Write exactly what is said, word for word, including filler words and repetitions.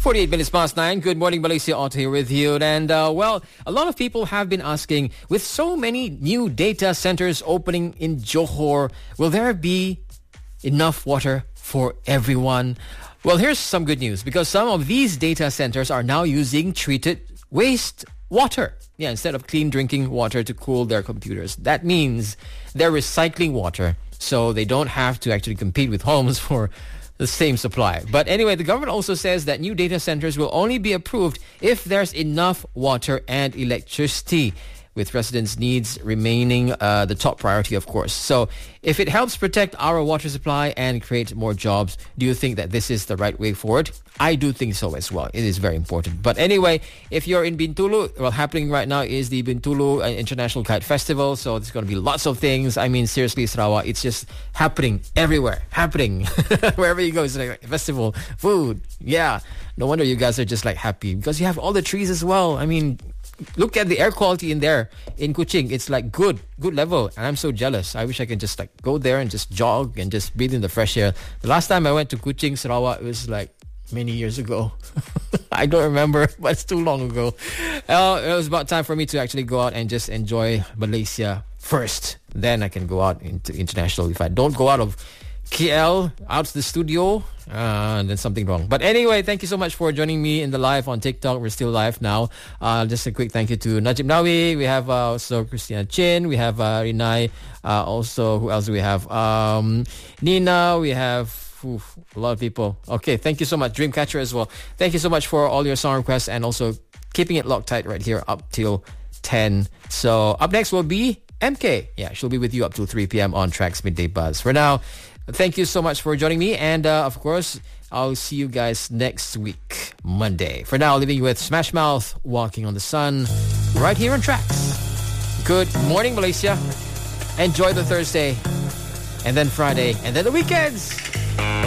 forty-eight minutes past nine. Good morning, Malaysia. Otto here with you. And, uh, well, a lot of people have been asking, with so many new data centers opening in Johor, will there be enough water for everyone? Well, here's some good news, because some of these data centers are now using treated waste water. Yeah, instead of clean drinking water to cool their computers. That means they're recycling water, so they don't have to actually compete with homes for the same supply. But anyway, the government also says that new data centers will only be approved if there's enough water and electricity, with residents' needs remaining uh, the top priority, of course. So if it helps protect our water supply and create more jobs, do you think that this is the right way forward? I do think so as well. It is very important. But anyway, if you're in Bintulu, well, happening right now is the Bintulu International Kite Festival. So there's going to be lots of things. I mean, seriously, Sarawak, it's just happening everywhere. Happening. Wherever you go, it's like a festival. Food. Yeah. No wonder you guys are just like happy, because you have all the trees as well. I mean, look at the air quality in there in Kuching. It's like good, good level. And I'm so jealous. I wish I could just like go there and just jog and just breathe in the fresh air. The last time I went to Kuching, Sarawak, it was like many years ago. I don't remember, but it's too long ago. Uh, it was about time for me to actually go out and just enjoy Malaysia first. Then I can go out into international. If I don't go out of K L, out to the studio, uh, then something wrong. But anyway, thank you so much for joining me in the live on TikTok. We're still live now. Uh, just a quick thank you to Najib Nawi. We have uh, also Christina Chin. We have uh, Rinai. Uh, also, who else do we have? Um, Nina. We have oof, a lot of people. Okay, thank you so much. Dreamcatcher as well. Thank you so much for all your song requests and also keeping it locked tight right here up till ten. So up next will be M K. Yeah, she'll be with you up till three p.m. on Trax Midday Buzz. For now, thank you so much for joining me. And, uh, of course, I'll see you guys next week, Monday. For now, leaving you with Smash Mouth, Walking on the Sun, right here on Trax. Good morning, Malaysia. Enjoy the Thursday, and then Friday, and then the weekends.